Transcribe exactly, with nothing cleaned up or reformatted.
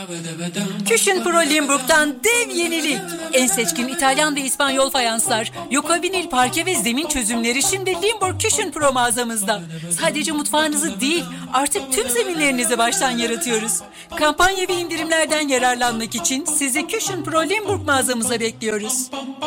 Cushion Pro Limburg'dan dev yenilik. En seçkin İtalyan ve İspanyol fayanslar, Yoko vinil parke ve zemin çözümleri şimdi Limburg Cushion Pro mağazamızda. Sadece mutfağınızı değil, artık tüm zeminlerinizi baştan yaratıyoruz. Kampanya ve indirimlerden yararlanmak için sizi Cushion Pro Limburg mağazamıza bekliyoruz.